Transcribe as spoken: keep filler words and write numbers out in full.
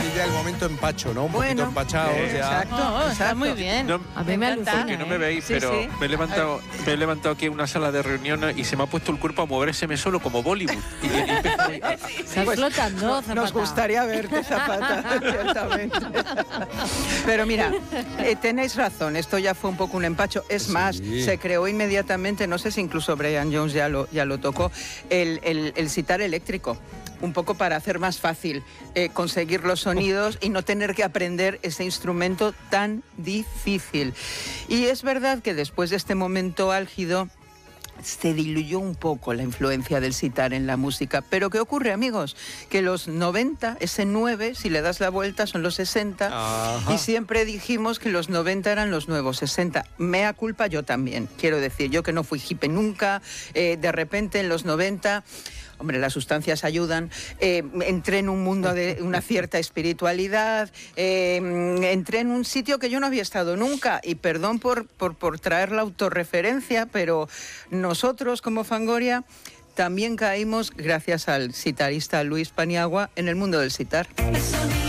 ya el momento empacho, ¿no? Un Bueno, poquito empachado. eh, ya. exacto, Oh, está exacto. muy bien. No, A mí me encanta. alucina. porque no ¿eh? me veis, Sí, pero sí. me he levantado me he levantado aquí en una sala de reuniones y se me ha puesto el cuerpo a movérseme solo como Bollywood. Y, y empiezo a- Estás Pues, flotando, Nos Zapata. gustaría verte, Zapata, ciertamente. Pero mira, eh, tenéis razón, esto ya fue un poco un empacho. Es Sí. más, se creó inmediatamente, no sé si incluso Brian Jones ya lo, ya lo tocó, el, el, el sitar eléctrico. Un poco para hacer más fácil eh, conseguir los sonidos y no tener que aprender ese instrumento tan difícil. Y es verdad que después de este momento álgido, se diluyó un poco la influencia del sitar en la música. Pero ¿qué ocurre, amigos? Que los noventa, ese nueve, si le das la vuelta, son los sesenta. Ajá. Y siempre dijimos que los noventa eran los nuevos sesenta. Mea culpa yo también. Quiero decir, yo que no fui hippie nunca, eh, de repente en los noventa... Hombre, las sustancias ayudan. Eh, entré en un mundo de una cierta espiritualidad. Eh, entré en un sitio que yo no había estado nunca. Y perdón por, por, por traer la autorreferencia, pero nosotros como Fangoria también caímos, gracias al sitarista Luis Paniagua, en el mundo del sitar.